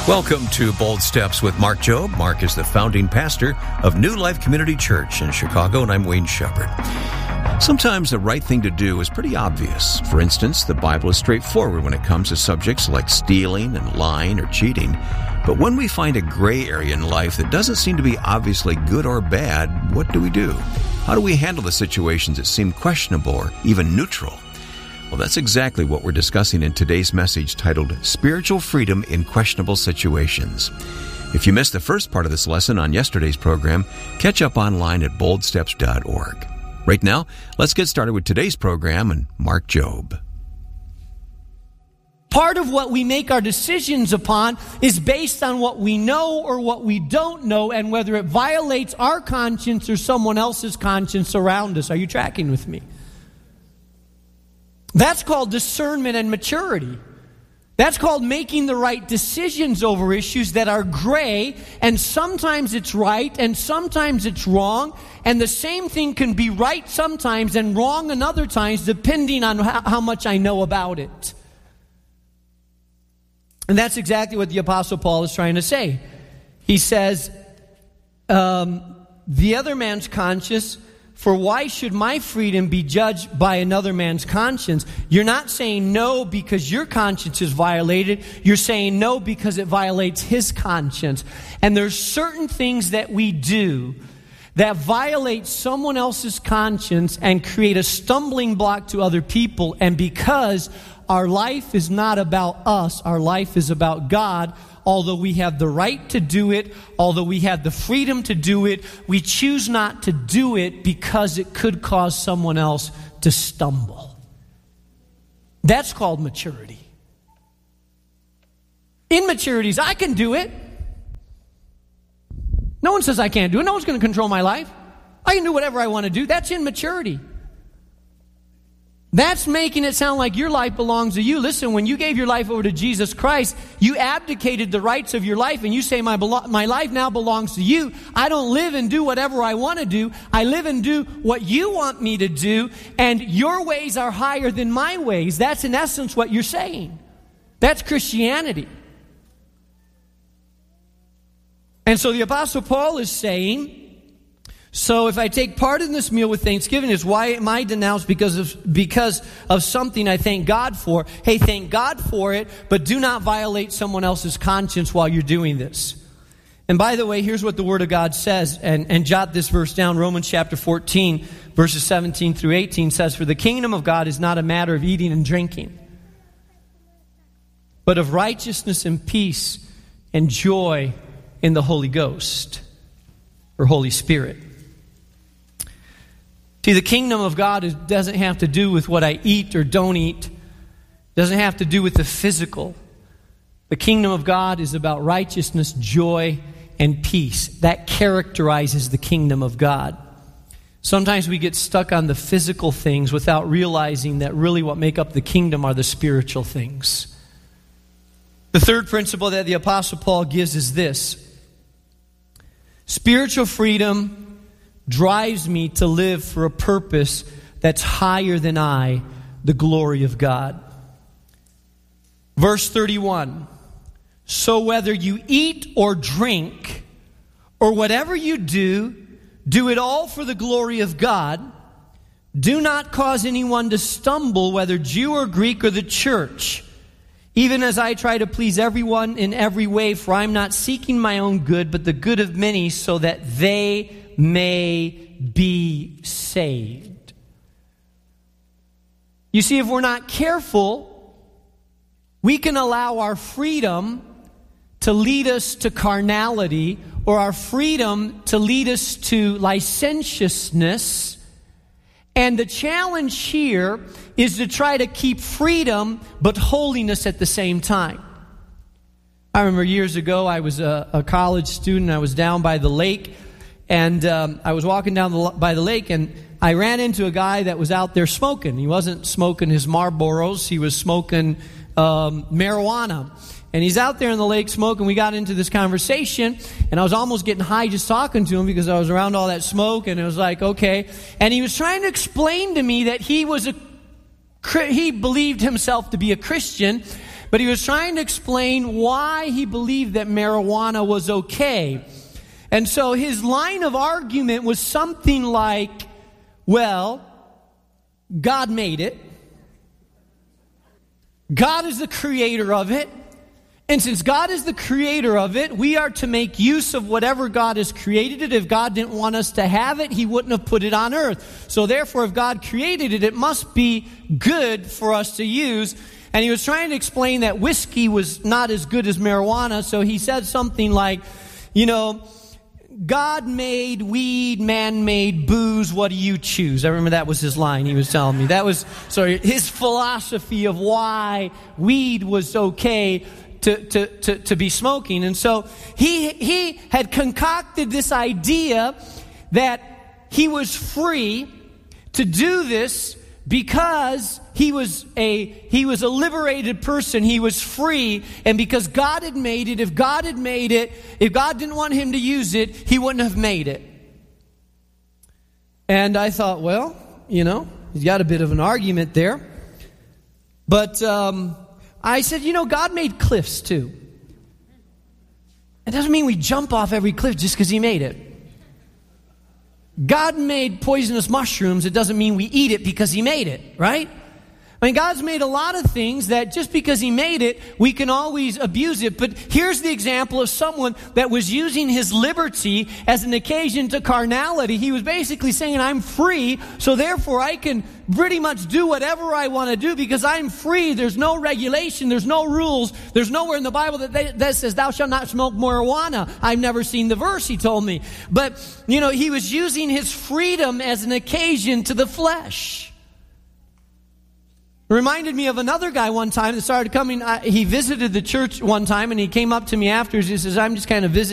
Welcome to Bold Steps with Mark Jobe. Mark is the founding pastor of New Life Community Church in Chicago, and I'm Wayne Shepherd. Sometimes the right thing to do is pretty obvious. For instance, the Bible is straightforward when it comes to subjects like stealing and lying or cheating. But when we find a gray area in life that doesn't seem to be obviously good or bad, what do we do? How do we handle the situations that seem questionable or even neutral? Well, that's exactly what we're discussing in today's message titled Spiritual Freedom in Questionable Situations. If you missed the first part of this lesson on yesterday's program, catch up online at boldsteps.org. Right now, let's get started with today's program and Mark Jobe. Part of what we make our decisions upon is based on what we know or what we don't know, and whether it violates our conscience or someone else's conscience around us. Are you tracking with me? That's called discernment and maturity. That's called making the right decisions over issues that are gray, and sometimes it's right and sometimes it's wrong, and the same thing can be right sometimes and wrong in other times depending on how much I know about it. And that's exactly what the Apostle Paul is trying to say. He says, the other man's conscience, for why should my freedom be judged by another man's conscience? You're not saying no because your conscience is violated. You're saying no because it violates his conscience. And there's certain things that we do that violate someone else's conscience and create a stumbling block to other people. And because our life is not about us, our life is about God. Although we have the right to do it, although we have the freedom to do it, we choose not to do it because it could cause someone else to stumble. That's called maturity. Immaturity is, I can do it. No one says I can't do it. No one's going to control my life. I can do whatever I want to do. That's immaturity. That's making it sound like your life belongs to you. Listen, when you gave your life over to Jesus Christ, you abdicated the rights of your life and you say, my life now belongs to you. I don't live and do whatever I want to do. I live and do what you want me to do, and your ways are higher than my ways. That's in essence what you're saying. That's Christianity. And so the Apostle Paul is saying, so if I take part in this meal with thanksgiving, is why am I denounced because of something I thank God for? Hey, thank God for it, but do not violate someone else's conscience while you're doing this. And by the way, here's what the Word of God says, and jot this verse down. Romans chapter 14, verses 17 through 18 says, for the kingdom of God is not a matter of eating and drinking, but of righteousness and peace and joy in the Holy Ghost, or Holy Spirit. See, the kingdom of God doesn't have to do with what I eat or don't eat. It doesn't have to do with the physical. The kingdom of God is about righteousness, joy, and peace. That characterizes the kingdom of God. Sometimes we get stuck on the physical things without realizing that really what make up the kingdom are the spiritual things. The third principle that the Apostle Paul gives is this. Spiritual freedom drives me to live for a purpose that's higher than I, the glory of God. Verse 31, so whether you eat or drink, or whatever you do, do it all for the glory of God. Do not cause anyone to stumble, whether Jew or Greek or the church, even as I try to please everyone in every way, for I'm not seeking my own good, but the good of many, so that they may be saved. You see, if we're not careful, we can allow our freedom to lead us to carnality, or our freedom to lead us to licentiousness. And the challenge here is to try to keep freedom but holiness at the same time. I remember years ago, I was a college student. I was down by the lake, and I was walking down by the lake, and I ran into a guy that was out there smoking. He wasn't smoking his Marlboros. He was smoking marijuana. And he's out there in the lake smoking. We got into this conversation, and I was almost getting high just talking to him because I was around all that smoke, and it was like, okay. And he was trying to explain to me that he believed himself to be a Christian, but he was trying to explain why he believed that marijuana was okay. And so his line of argument was something like, well, God made it. God is the creator of it. And since God is the creator of it, we are to make use of whatever God has created it. If God didn't want us to have it, He wouldn't have put it on earth. So therefore, if God created it, it must be good for us to use. And he was trying to explain that whiskey was not as good as marijuana. So he said something like, God made weed, man made booze, what do you choose? I remember that was his line he was telling me. That was his philosophy of why weed was okay to be smoking. And so he had concocted this idea that he was free to do this because he was a liberated person. He was free, and because God had made it, if God didn't want him to use it, He wouldn't have made it. And I thought, well, he's got a bit of an argument there. But I said, God made cliffs too. It doesn't mean we jump off every cliff just because He made it. God made poisonous mushrooms. It doesn't mean we eat it because He made it, right? I mean, God's made a lot of things that just because He made it, we can always abuse it. But here's the example of someone that was using his liberty as an occasion to carnality. He was basically saying, I'm free, so therefore I can pretty much do whatever I want to do because I'm free. There's no regulation. There's no rules. There's nowhere in the Bible that says, thou shalt not smoke marijuana. I've never seen the verse, he told me. But, he was using his freedom as an occasion to the flesh. It reminded me of another guy one time that started coming. He visited the church one time, and he came up to me afterwards. He says, I'm just kind of visiting.